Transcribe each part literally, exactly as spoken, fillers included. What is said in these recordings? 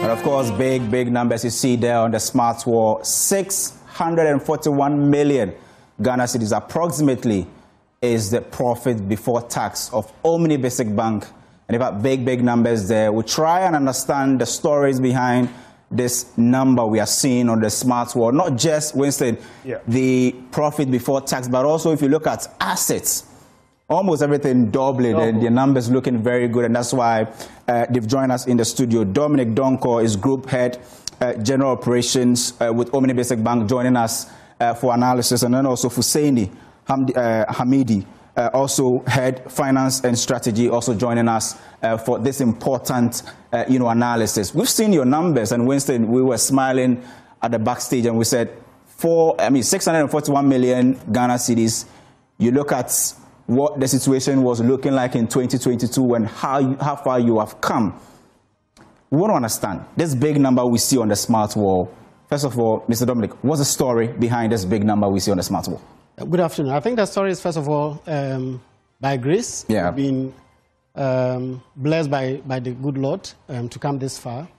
And of course, big, big numbers you see there on the smart wall. six hundred forty-one million Ghana cedis approximately is the profit before tax of Omni Basic Bank. And if have big, big numbers there, we'll try and understand the stories behind this number we are seeing on the smart wall. Not just, Winston, yeah. the profit before tax, but also if you look at assets, almost everything doubling, Double. and the numbers looking very good. And that's why uh, they've joined us in the studio. Dominic Donkor is Group Head, uh, General Operations uh, with Omni Basic Bank, joining us uh, for analysis. And then also Fusaini Hamdi, uh, Hamidi, uh, also Head Finance and Strategy, also joining us uh, for this important uh, you know, analysis. We've seen your numbers, and Winston, we were smiling at the backstage, and we said, four, I mean, six hundred forty-one million Ghana cedis. You look at what the situation was looking like in twenty twenty-two and how, you, how far you have come. We want to understand this big number we see on the smart wall. First of all, Mister Dominic, what's the story behind this big number we see on the smart wall? Good afternoon. I think the story is, first of all, um, by grace. Yeah. We've been um, blessed by, by the good Lord um, to come this far.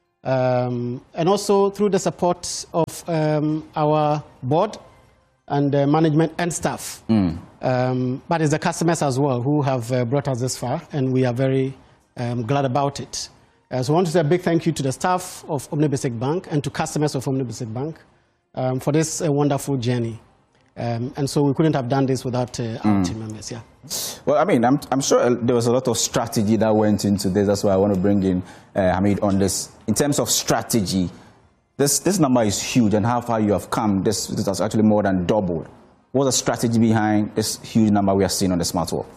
Um, and also through the support of um, our board and uh, management and staff. Mm. Um, but it's the customers as well who have uh, brought us this far, and we are very um, glad about it. Uh, so I want to say a big thank you to the staff of Omni Basic Bank and to customers of Omni Basic Bank um, for this uh, wonderful journey. Um, and so we couldn't have done this without uh, our mm. team members. Yeah. Well, I mean, I'm, I'm sure there was a lot of strategy that went into this. That's why I want to bring in uh, Hamid on this. In terms of strategy, this, this number is huge, and how far you have come, this, this has actually more than doubled. What's the strategy behind this huge number we are seeing on the smart wall?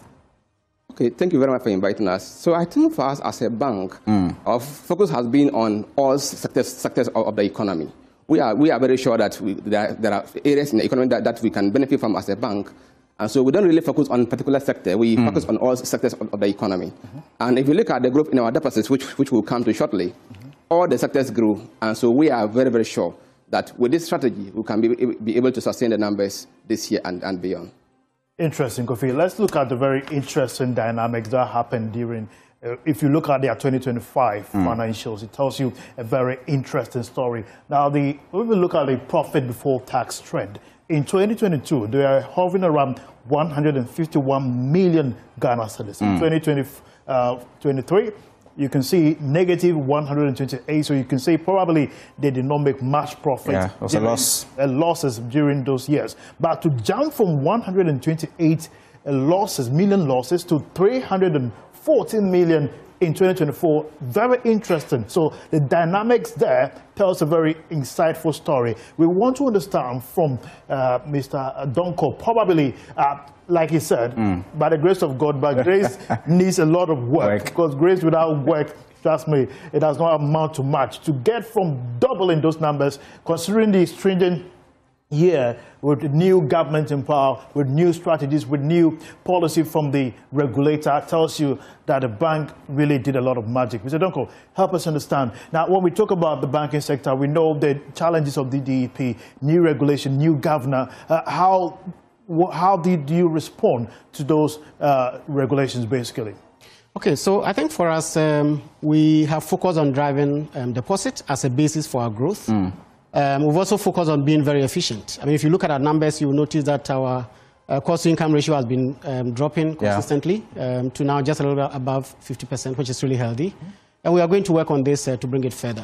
Okay, thank you very much for inviting us. So I think for us as a bank, mm. our focus has been on all sectors, sectors of, of the economy. We are, we are very sure that we, there, there are areas in the economy that, that we can benefit from as a bank. And so we don't really focus on a particular sector. We mm. focus on all sectors of, of the economy. Mm-hmm. And if you look at the growth in our deposits, which, which we'll come to shortly, mm-hmm. all the sectors grew. And so we are very, very sure that with this strategy, we can be, be able to sustain the numbers this year and, and beyond. Interesting, Kofi. Let's look at the very interesting dynamics that happened during, uh, if you look at their twenty twenty-five mm. financials, it tells you a very interesting story. Now, the, when we look at the profit before tax trend, in twenty twenty-two, they are hovering around one hundred fifty-one million Ghana cedis. Mm. In twenty twenty-three, you can see negative one hundred twenty-eight, so you can say probably they did not make much profit. Yeah, it was a loss. Uh, losses during those years. But to jump from one hundred twenty-eight uh, losses, million losses, to three hundred fourteen million in twenty twenty-four, very interesting. So the dynamics there tells a very insightful story. We want to understand from uh, Mister Donkor, probably, uh, like he said, mm. by the grace of God, but grace needs a lot of work, work, because grace without work, trust me, it does not amount to much. To get from doubling those numbers, considering the stringent year with new government in power, with new strategies, with new policy from the regulator, tells you that the bank really did a lot of magic. Mister Donkor, help us understand. Now, when we talk about the banking sector, we know the challenges of the D E P, new regulation, new governor. Uh, how, how did you respond to those uh, regulations, basically? Okay, so I think for us, um, we have focused on driving um, deposit as a basis for our growth. Mm. Um, we've also focused on being very efficient. I mean, if you look at our numbers, you'll notice that our uh, cost-to-income ratio has been um, dropping consistently yeah. um, to now just a little above fifty percent, which is really healthy. Mm-hmm. And we are going to work on this uh, to bring it further.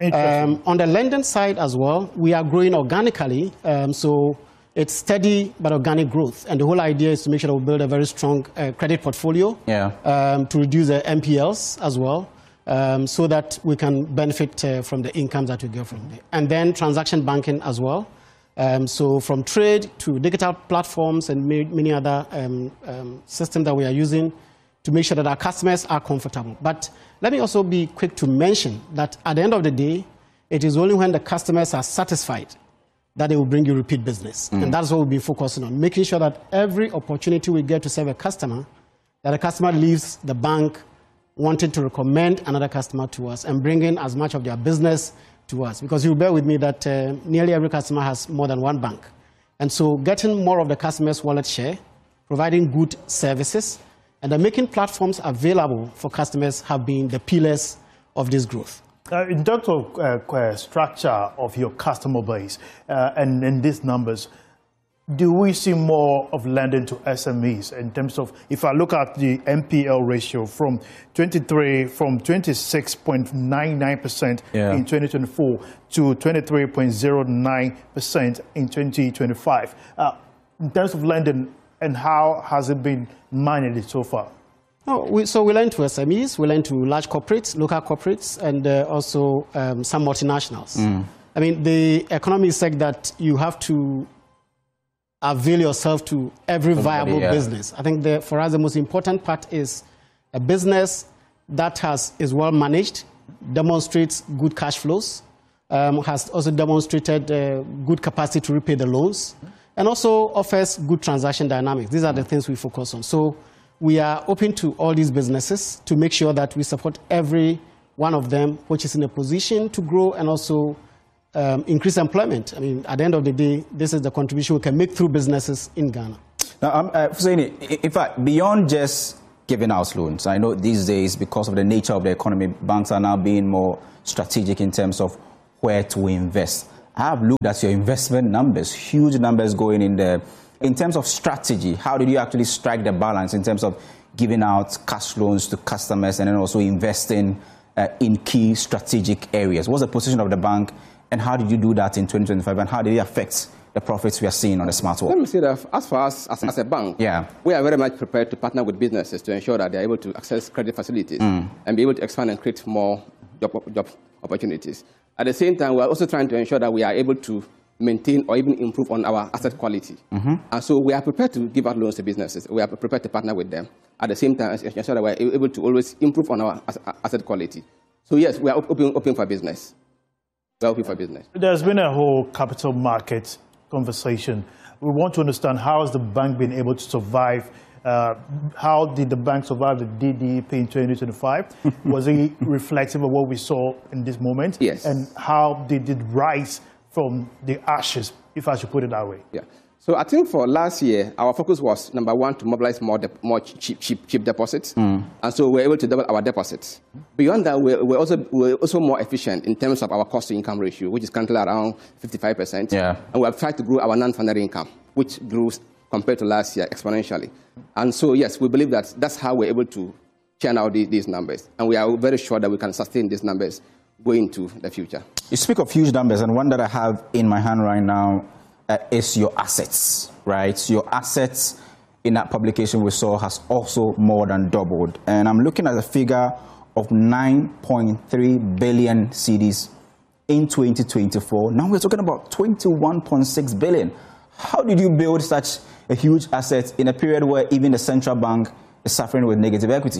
Um, on the lending side as well, we are growing organically. Um, so it's steady but organic growth. And the whole idea is to make sure that we build a very strong uh, credit portfolio yeah. um, to reduce the N P Ls as well. Um, so that we can benefit uh, from the incomes that we get from there. And then transaction banking as well. Um, so from trade to digital platforms and many other um, um, systems that we are using to make sure that our customers are comfortable. But let me also be quick to mention that at the end of the day, it is only when the customers are satisfied that they will bring you repeat business. Mm. And that's what we'll be focusing on, making sure that every opportunity we get to serve a customer, that a customer leaves the bank wanting to recommend another customer to us and bring in as much of their business to us. Because you bear with me that uh, nearly every customer has more than one bank. And so getting more of the customer's wallet share, providing good services, and then making platforms available for customers have been the pillars of this growth. Uh, in terms of uh, structure of your customer base uh, and in these numbers, do we see more of lending to S M Es in terms of, if I look at the N P L ratio from twenty-three, from twenty-six point nine nine percent yeah. in twenty twenty-four to twenty-three point zero nine percent in twenty twenty-five, uh, in terms of lending, and how has it been managed so far? Oh, we, so we lend to S M Es, we lend to large corporates, local corporates, and uh, also um, some multinationals. Mm. I mean, the economy is like that you have to avail yourself to every viable yeah. business. I think the, for us the most important part is a business that has is well managed, demonstrates good cash flows, um, has also demonstrated uh, good capacity to repay the loans, and also offers good transaction dynamics. These are the things we focus on. So we are open to all these businesses to make sure that we support every one of them which is in a position to grow and also Um, increase employment. I mean, at the end of the day, this is the contribution we can make through businesses in Ghana. Now, um, uh, Hussaini, in fact, beyond just giving out loans, I know these days, because of the nature of the economy, banks are now being more strategic in terms of where to invest. I have looked at your investment numbers, huge numbers going in there. In terms of strategy, how did you actually strike the balance in terms of giving out cash loans to customers and then also investing uh, in key strategic areas? What's the position of the bank? And how did you do that in twenty twenty-five, and how did it affect the profits we are seeing on the Smart Walk? Let me say that as far as, as, as a bank, yeah. we are very much prepared to partner with businesses to ensure that they are able to access credit facilities mm. and be able to expand and create more job, job opportunities. At the same time, we are also trying to ensure that we are able to maintain or even improve on our asset quality. Mm-hmm. And so we are prepared to give out loans to businesses. We are prepared to partner with them. At the same time, ensure that we are able to always improve on our asset quality. So yes, we are open, open for business. Wealthy for business. There's been a whole capital market conversation. We want to understand how has the bank been able to survive. Uh, how did the bank survive the D D E P in twenty twenty-five? Was it reflective of what we saw in this moment? Yes. And how did it rise from the ashes, if I should put it that way? Yeah. So I think for last year, our focus was, number one, to mobilize more, more cheap, cheap, cheap deposits. Mm. And so we're able to double our deposits. Beyond that, we're, we're, also, we're also more efficient in terms of our cost-to-income ratio, which is currently around fifty-five percent. Yeah. And we have tried to grow our non-funded income, which grew compared to last year exponentially. And so, yes, we believe that that's how we're able to churn out these, these numbers. And we are very sure that we can sustain these numbers going into the future. You speak of huge numbers, and one that I have in my hand right now Uh, is your assets, right? So your assets in that publication we saw has also more than doubled. And I'm looking at a figure of nine point three billion cedis in twenty twenty-four. Now we're talking about twenty-one point six billion. How did you build such a huge asset in a period where even the central bank is suffering with negative equity?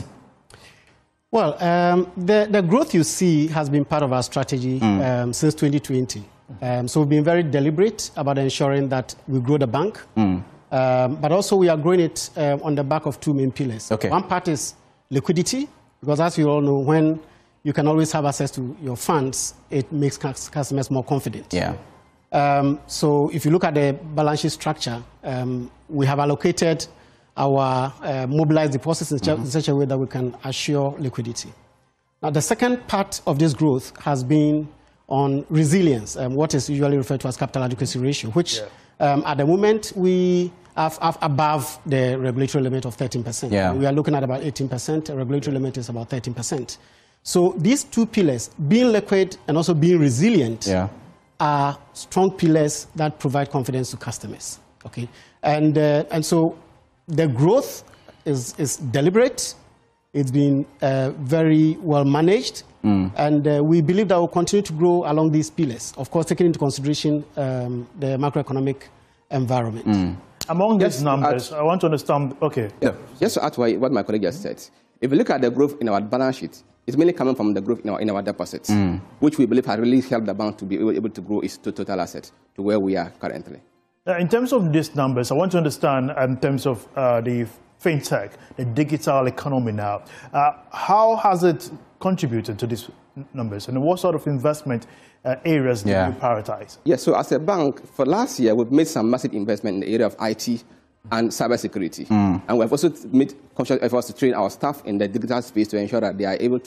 Well, um, the, the growth you see has been part of our strategy mm. um, since twenty twenty. Um, so we've been very deliberate about ensuring that we grow the bank, mm. um, but also we are growing it uh, on the back of two main pillars. Okay. One part is liquidity, because as you all know, when you can always have access to your funds, it makes customers more confident. Yeah. Um, so if you look at the balance sheet structure, um, we have allocated our uh, mobilized deposits in, mm-hmm. in such a way that we can assure liquidity. Now, the second part of this growth has been on resilience, um, what is usually referred to as capital adequacy ratio, which yeah. um, at the moment we have, have above the regulatory limit of thirteen percent. Yeah. We are looking at about eighteen percent. The regulatory yeah. limit is about thirteen percent. So these two pillars, being liquid and also being resilient, yeah. are strong pillars that provide confidence to customers. Okay, and uh, and so the growth is is deliberate. It's been uh, very well managed. Mm. And uh, we believe that we'll continue to grow along these pillars, of course, taking into consideration um, the macroeconomic environment. Mm. Among these numbers, I want to understand, okay. Yeah. Just to add to what my colleague just said, if you look at the growth in our balance sheet, it's mainly coming from the growth in our, in our deposits, mm. which we believe has really helped the bank to be able to grow its total assets to where we are currently. Uh, in terms of these numbers, I want to understand in terms of uh, the fintech, the digital economy now, uh, how has it contributed to these numbers, and what sort of investment uh, areas do yeah. you prioritize? Yes, so as a bank, for last year, we've made some massive investment in the area of I T and cybersecurity. Mm. And we've also made conscious efforts to train our staff in the digital space to ensure that they are able to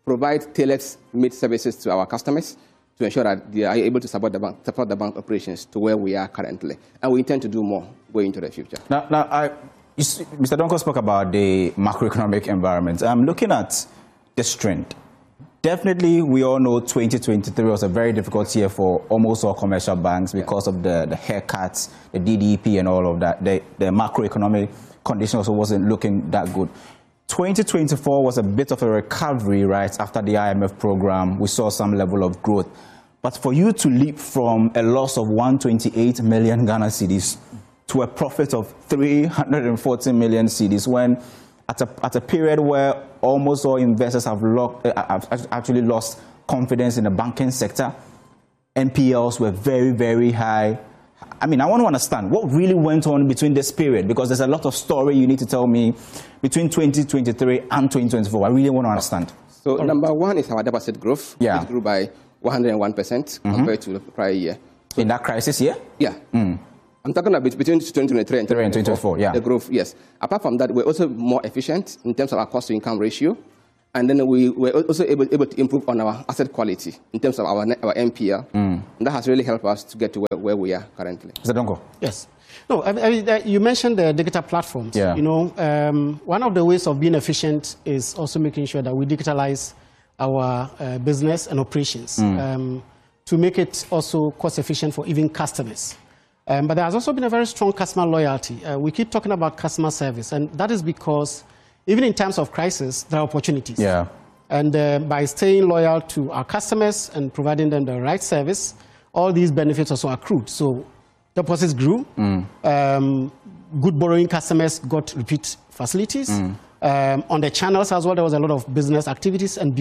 provide tailored made services to our customers to ensure that they are able to support the bank, support the bank operations to where we are currently. And we intend to do more going into the future. Now, now I, you see, Mister Donkor spoke about the macroeconomic environment. I'm looking at this trend. Definitely, we all know twenty twenty-three was a very difficult year for almost all commercial banks because yeah. of the, the haircuts, the D D P and all of that. The, the macroeconomic condition also wasn't looking that good. twenty twenty-four was a bit of a recovery, right, after the I M F program. We saw some level of growth. But for you to leap from a loss of one hundred twenty-eight million Ghana cedis to a profit of three hundred forty million cedis, when at a, at a period where almost all investors have, locked, uh, have actually lost confidence in the banking sector, N P Ls were very, very high. I mean, I want to understand what really went on between this period, because there's a lot of story you need to tell me between twenty twenty-three and twenty twenty-four. I really want to understand. So right. number one is our deposit growth. Yeah. It grew by one hundred one percent mm-hmm. compared to the prior year. So in that crisis year? Yeah. Mm. I'm talking about between twenty twenty-three and twenty twenty-four. Yeah. The growth, yes. Apart from that, we're also more efficient in terms of our cost-to-income ratio. And then we were also able, able to improve on our asset quality in terms of our, our N P L. Mm. And that has really helped us to get to where, where we are currently. Mister Donkor? Yes. No, I mean, you mentioned the digital platforms. Yeah. You know, um, one of the ways of being efficient is also making sure that we digitalize our uh, business and operations mm. um, to make it also cost efficient for even customers. Um, but there has also been a very strong customer loyalty. Uh, we keep talking about customer service, and that is because even in times of crisis, there are opportunities. Yeah. And uh, by staying loyal to our customers and providing them the right service, all these benefits also accrued. So deposits grew. Mm. Um, good borrowing customers got repeat facilities. Mm. Um, on the channels as well, there was a lot of business activities, and